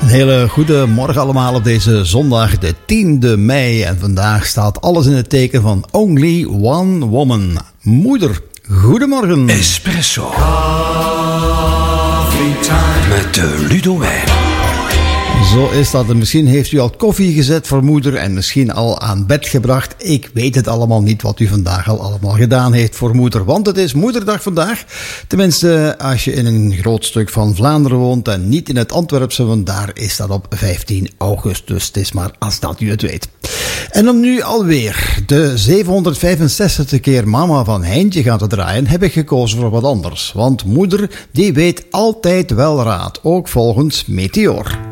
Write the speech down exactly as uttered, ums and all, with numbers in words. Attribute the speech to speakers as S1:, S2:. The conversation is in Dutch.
S1: Een hele goede morgen allemaal op deze zondag, de tiende mei. En vandaag staat alles in het teken van Only One Woman. Moeder, goedemorgen.
S2: Espresso. Met uh, Ludo Wijn.
S1: Zo is dat. En misschien heeft u al koffie gezet voor moeder en misschien al aan bed gebracht. Ik weet het allemaal niet wat u vandaag al allemaal gedaan heeft voor moeder. Want het is moederdag vandaag. Tenminste, als je in een groot stuk van Vlaanderen woont en niet in het Antwerpse, want daar is dat op vijftien augustus. Het is maar als dat u het weet. En om nu alweer de zevenhonderdvijfenzestigste keer Mama van Heintje gaan te draaien, heb ik gekozen voor wat anders. Want moeder, die weet altijd wel raad. Ook volgens Meteor.